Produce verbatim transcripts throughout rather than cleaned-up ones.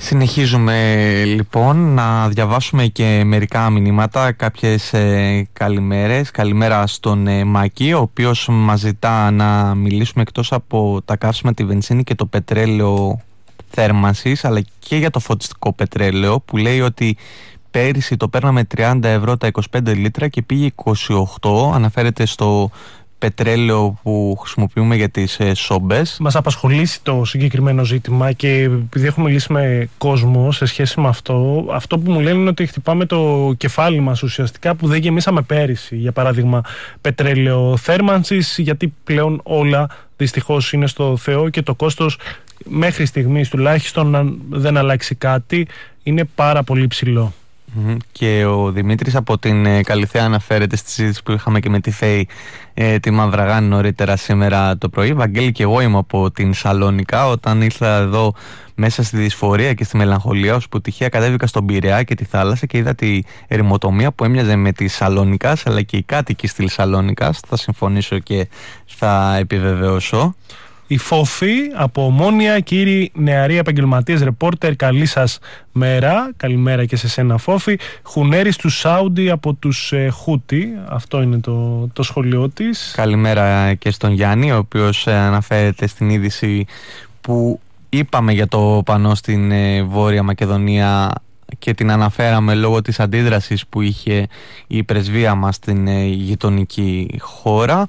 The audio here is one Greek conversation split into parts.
Συνεχίζουμε λοιπόν να διαβάσουμε και μερικά μηνύματα, κάποιες ε, καλημέρες. Καλημέρα στον ε, Μάκη, ο οποίος μας ζητά να μιλήσουμε εκτός από τα καύσιμα, τη βενζίνη και το πετρέλαιο θέρμανσης, αλλά και για το φωτιστικό πετρέλαιο, που λέει ότι πέρυσι το παίρναμε τριάντα ευρώ τα είκοσι πέντε λίτρα και πήγε είκοσι οκτώ. Αναφέρεται στο πετρέλαιο που χρησιμοποιούμε για τις ε, σόμπες. Μας απασχολήσει το συγκεκριμένο ζήτημα και επειδή έχουμε μιλήσει με κόσμο σε σχέση με αυτό, αυτό που μου λένε είναι ότι χτυπάμε το κεφάλι μας ουσιαστικά που δεν γεμίσαμε πέρυσι. Για παράδειγμα, πετρέλαιο θέρμανσης, γιατί πλέον όλα δυστυχώς είναι στο Θεό και το κόστος μέχρι στιγμής τουλάχιστον, αν δεν αλλάξει κάτι, είναι πάρα πολύ ψηλό. Και ο Δημήτρης από την ε, Καλυθέα αναφέρεται στη συζήτηση που είχαμε και με τη Φέη ε, τη Μαυραγάνη νωρίτερα σήμερα το πρωί. Βαγγέλη, και εγώ είμαι από την Σαλόνικα. Όταν ήρθα εδώ μέσα στη δυσφορία και στη μελαγχολία, ώσπου τυχαία κατέβηκα στον Πειραιά και τη θάλασσα και είδα τη ερημοτομία που έμοιαζε με τη Σαλόνικας, αλλά και οι κάτοικοι στη Σαλόνικας. Θα συμφωνήσω και θα επιβεβαιώσω. Η Φόφη από Ομόνια, κύριοι νεαροί επαγγελματίες ρεπόρτερ, καλή σας μέρα. Καλημέρα και σε σένα, Φόφη. Χουνέρης του Σάουντι από τους ε, Χούτι. Αυτό είναι το, το σχολείο της. Καλημέρα και στον Γιάννη, ο οποίος ε, αναφέρεται στην είδηση που είπαμε για το πανό στην ε, Βόρεια Μακεδονία και την αναφέραμε λόγω της αντίδρασης που είχε η πρεσβεία μας στην ε, γειτονική χώρα.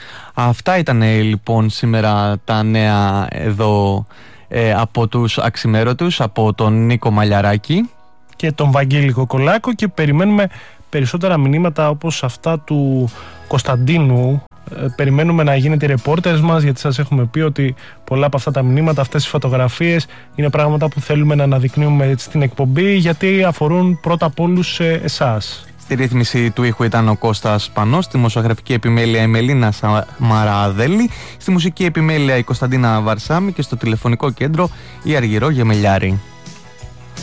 Αυτά ήταν λοιπόν σήμερα τα νέα εδώ ε, από τους αξιμέρωτους, από τον Νίκο Μαλιαράκη και τον Βαγγέλη Κοκολάκο, και περιμένουμε περισσότερα μηνύματα όπως αυτά του Κωνσταντίνου. Ε, περιμένουμε να γίνετε οι ρεπόρτερς μας, γιατί σας έχουμε πει ότι πολλά από αυτά τα μηνύματα, αυτές οι φωτογραφίες είναι πράγματα που θέλουμε να αναδεικνύουμε στην εκπομπή, γιατί αφορούν πρώτα απ' όλους ε, εσάς. Στη ρύθμιση του ήχου ήταν ο Κώστας Πανός, στη δημοσιογραφική επιμέλεια η Μελίνα Μαραδέλη, στη μουσική επιμέλεια η Κωνσταντίνα Βαρσάμη και στο τηλεφωνικό κέντρο η Αργυρό Γεμελιάρη.